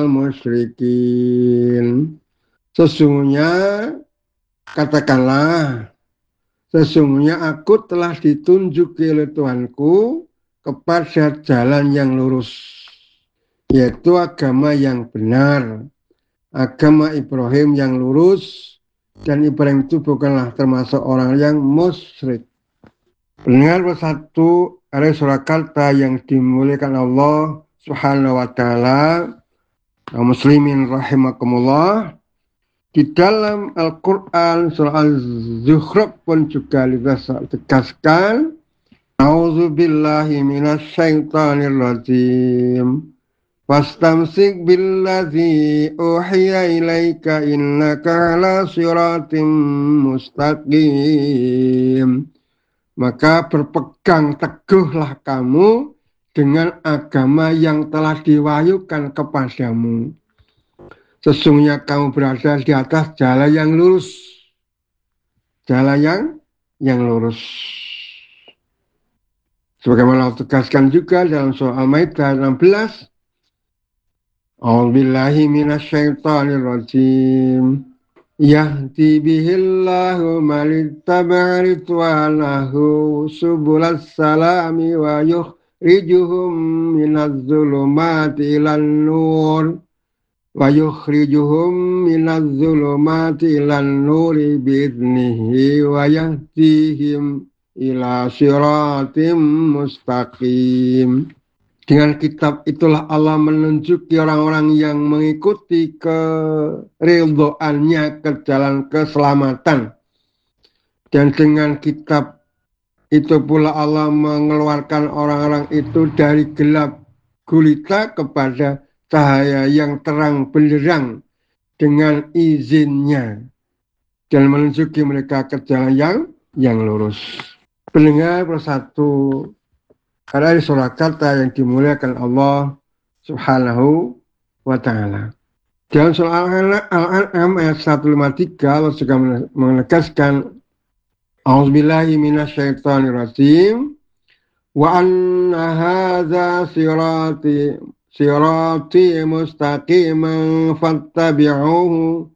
musyrikin. Sesungguhnya, katakanlah, sesungguhnya aku telah ditunjuki oleh Tuhanku kepada jalan yang lurus, yaitu agama yang benar, agama Ibrahim yang lurus, dan Ibrahim itu bukanlah termasuk orang yang musyrik. Pendengar bersatu area Surakarta yang dimuliakan Allah Subhanahu wa Ta'ala, kaum muslimin rahimakumullah. Di dalam Al-Quran surah Al-Zukhruf pun juga ditegaskan, A'udzubillahi minasyaitonir rajim. Fastamsik billadzi uhiya ilaika innaka ala siratim mustaqim. Maka berpegang teguhlah kamu dengan agama yang telah diwahyukan kepadamu. Sesungguhnya kamu berada di atas jalan yang lurus. Jalan yang lurus. Sebagaimana tegaskan juga dalam surah Al-Maidah 16. A'udzubillahi minasyaitonir rajim. Yahdi bihillahu manittaba'a ridwanahu subulas salami wa yukhrijuhum minaz zulumati ilan nur. Wa yukhrijuhum minaz zulumati ilan nuri bi'idnihi wa yahdihim ila siratim mustaqim. Dengan kitab itulah Allah menunjuki orang-orang yang mengikuti keridhoannya ke jalan keselamatan. Dan dengan kitab itu pula Allah mengeluarkan orang-orang itu dari gelap gulita kepada cahaya yang terang benderang dengan izinnya dan menunjuki mereka ke jalan yang lurus. Pendengar bersatu ada di Surakarta yang dimuliakan Allah Subhanahu wa Ta'ala. Dalam surah Al-An'am ayat 153 Allah juga menegaskan A'udzubillahi minasyaitonir rajim wa anna hadza sirati mustaqiman fattabi'uhu